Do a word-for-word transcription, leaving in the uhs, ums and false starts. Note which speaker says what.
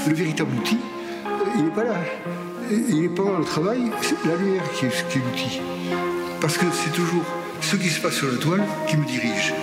Speaker 1: le véritable outil, il n'est pas là. Il n'est pas dans le travail, c'est la lumière qui est, qui est l'outil. Parce que c'est toujours ce qui se passe sur la toile qui me dirige.